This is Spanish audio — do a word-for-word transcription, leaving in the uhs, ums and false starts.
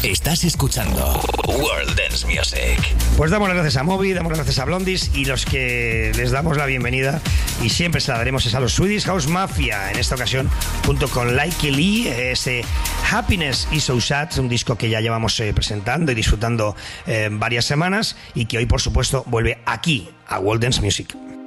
Estás escuchando World Dance Music. Pues damos las gracias a Moby, damos las gracias a Blondies, y los que les damos la bienvenida y siempre se la daremos es a los Swedish House Mafia, en esta ocasión junto con Like Lee, ese Happiness is So Sad, un disco que ya llevamos eh, presentando y disfrutando eh, varias semanas y que hoy por supuesto vuelve aquí a World Dance Music.